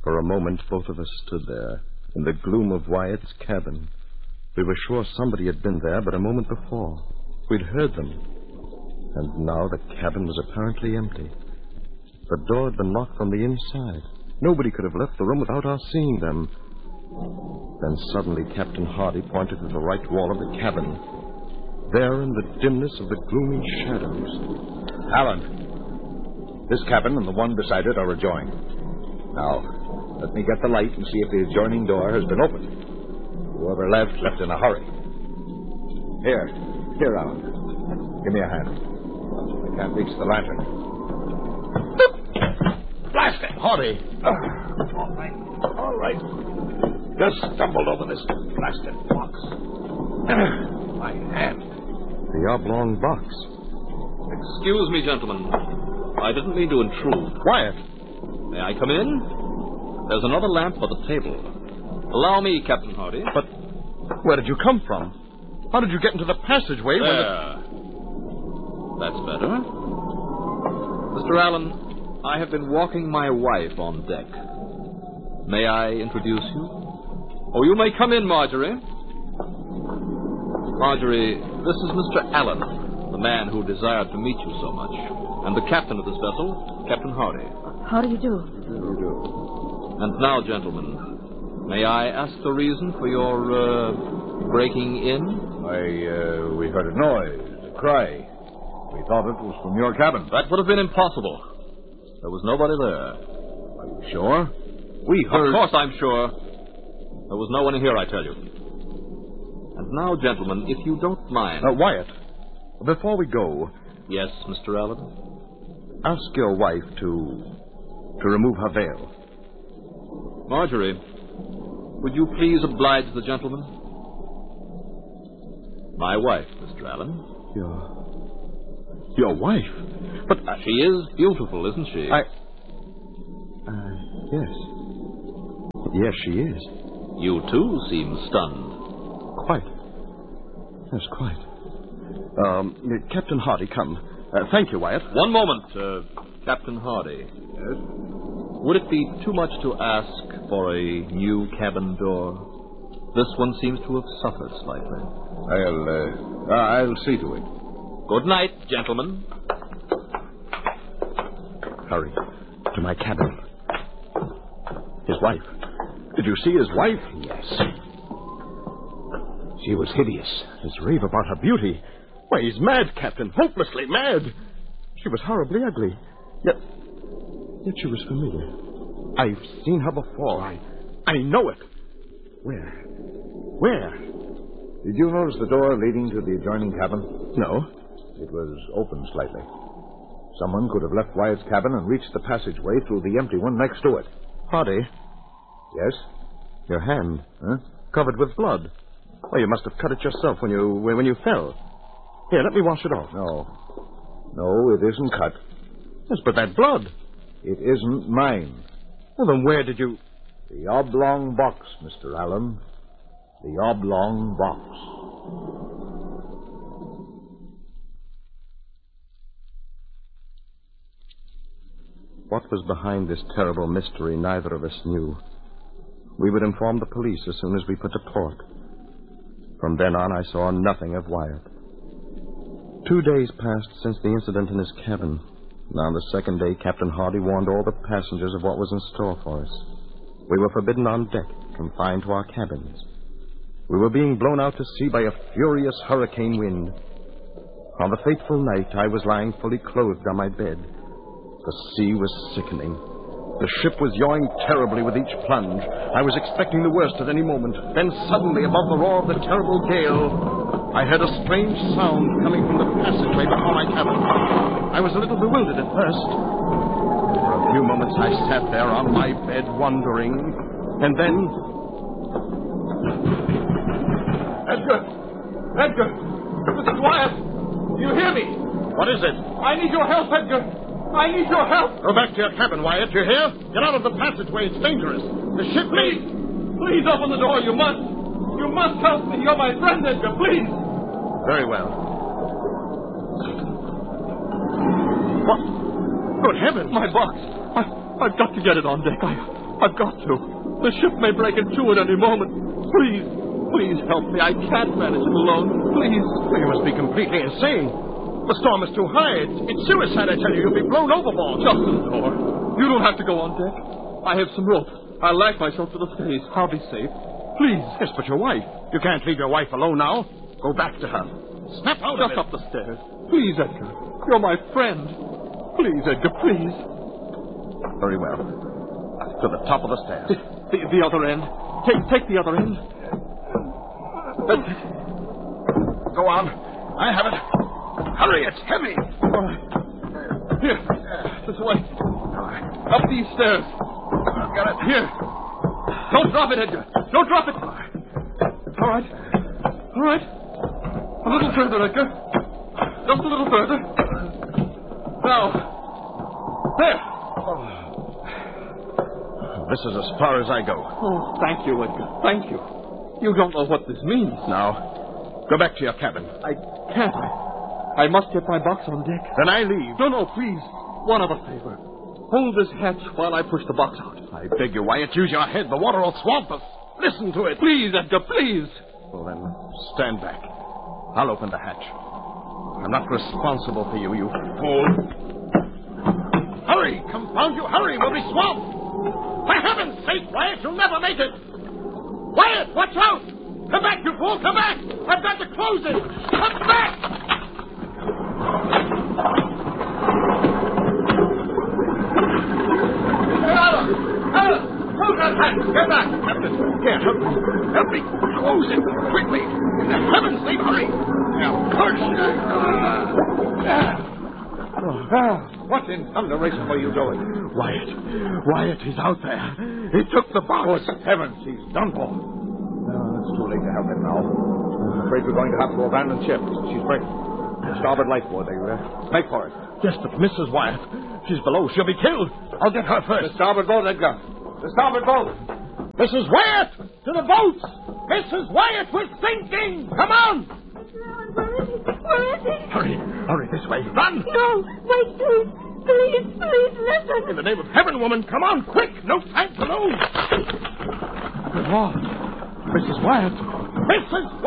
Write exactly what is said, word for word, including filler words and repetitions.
For a moment, both of us stood there, in the gloom of Wyatt's cabin. We were sure somebody had been there but a moment before. We'd heard them. And now the cabin was apparently empty. The door had been locked from the inside. Nobody could have left the room without our seeing them. Then suddenly Captain Hardy pointed to the right wall of the cabin. There in the dimness of the gloomy shadows. Alan, this cabin and the one beside it are adjoined. Now, let me get the light and see if the adjoining door has been opened. Whoever left, left in a hurry. Here, here, Alan. Give me a hand. I can't reach the lantern. Blast it! Hardy! Uh, all right, all right. Just stumbled over this blasted box. My hand. The oblong box. Excuse me, gentlemen. I didn't mean to intrude. Wyatt! May I come in? There's another lamp for the table. Allow me, Captain Hardy. But where did you come from? How did you get into the passageway when There. it... That's better. Mister Allen, I have been walking my wife on deck. May I introduce you? Oh, you may come in, Marjorie. Marjorie, this is Mister Allen, the man who desired to meet you so much, and the captain of this vessel, Captain Hardy. How do you do? And now, gentlemen, may I ask the reason for your uh, breaking in? I, uh, we heard a noise, a cry. We thought it was from your cabin. That would have been impossible. There was nobody there. Are you sure? We heard... Of course I'm sure. There was no one here, I tell you. And now, gentlemen, if you don't mind... Uh, Wyatt, before we go... Yes, Mister Allen? Ask your wife to... to remove her veil. Marjorie, would you please oblige the gentleman? My wife, Mister Allen. Your... your wife? But... Uh, she is beautiful, isn't she? I... Uh, yes. Yes, she is. You, too, seem stunned. Quite. Yes, quite. Um, Captain Hardy, come. Uh, thank you, Wyatt. One moment, uh, Captain Hardy. Yes? Would it be too much to ask for a new cabin door? This one seems to have suffered slightly. I'll, uh, I'll see to it. Good night, gentlemen. Hurry. To my cabin. His wife. Did you see his wife? Yes. She was hideous. His rave about her beauty. Why, he's mad, Captain. Hopelessly mad. She was horribly ugly. Yet... Yet she was familiar. I've seen her before. I... I know it. Where? Where? Did you notice the door leading to the adjoining cabin? No. It was open slightly. Someone could have left Wyatt's cabin and reached the passageway through the empty one next to it. Hardy, Yes? your hand. Huh? Covered with blood. Oh, you must have cut it yourself when you when you fell. Here, let me wash it off. No. No, it isn't cut. Yes, but that blood. It isn't mine. Well, then where did you... The oblong box, Mister Allen. The oblong box. What was behind this terrible mystery, neither of us knew. We would inform the police as soon as we put to port. From then on, I saw nothing of Wyatt. Two days passed since the incident in his cabin. And on the second day, Captain Hardy warned all the passengers of what was in store for us. We were forbidden on deck, confined to our cabins. We were being blown out to sea by a furious hurricane wind. On the fateful night, I was lying fully clothed on my bed. The sea was sickening. The ship was yawing terribly with each plunge. I was expecting the worst at any moment. Then suddenly, above the roar of the terrible gale, I heard a strange sound coming from the passageway before my cabin. I was a little bewildered at first. For a few moments, I sat there on my bed, wondering. And then... Edgar! Edgar! This is Wyatt! Do you hear me? What is it? I need your help, Edgar! I need your help! Go back to your cabin, Wyatt. You hear? Get out of the passageway. It's dangerous. The ship may... Please! Please open the door. You must. You must help me. You're my friend, Edgar. Please. Very well. What? Good heavens. My box. I, I've got to get it on deck. I, I've got to. The ship may break in two at any moment. Please, please help me. I can't manage it alone. Please. You must be completely insane. The storm is too high. It's, it's suicide, I tell you. You'll be blown overboard. Shut the door. You don't have to go on deck. I have some rope. I'll lash myself to the stays. I'll be safe. Please. Yes, but your wife. You can't leave your wife alone now. Go back to her. Snap out Just of it. up the stairs. Please, Edgar. You're my friend. Please, Edgar, please. Very well. To the top of the stairs. The, the other end. Take, take the other end. That's it. Go on. I have it. Hurry, it's heavy. All right. Here. This way. Up these stairs. Got it. Here. Don't drop it, Edgar. Don't drop it. All right. All right. A little further, Edgar. Just a little further. Now. There. This is as far as I go. Oh, thank you, Edgar. Thank you. You don't know what this means. Now, go back to your cabin. I can't. I, I must get my box on deck. Then I leave. No, no, please. One other favor. Hold this hatch while I push the box out. I beg you, Wyatt, use your head. The water will swamp us. Listen to it. Please, Edgar, please. Well, then, stand back. I'll open the hatch. I'm not responsible for you, you fool. Hurry! Confound you, hurry! We'll be swamped! For heaven's sake, Wyatt, you'll never make it! Wyatt, watch out! Come back, you fool, come back! I've got to close it! Come back! Close that hatch! Get back! Captain, here, help me. Help me close it quickly. For heaven's sake, hurry! Now, push! What in thunderation were you doing? Wyatt. Wyatt, he's out there. He took the box. Good heavens, he's done for. No, it's too late to help him now. I'm afraid we're going to have to abandon ship. She's breaking. The starboard lifeboat, they uh, make for it. Yes, but Missus Wyatt, she's below. She'll be killed. I'll get her first. The starboard boat, Edgar. The starboard boat. Missus Wyatt, to the boats. Missus Wyatt, we're sinking. Come on. Where is he? Where is he? Hurry, hurry this way. Run. No, wait, please. Please, please, listen. In the name of heaven, woman, come on, quick. No time to lose. Good Lord. Missus Wyatt. Missus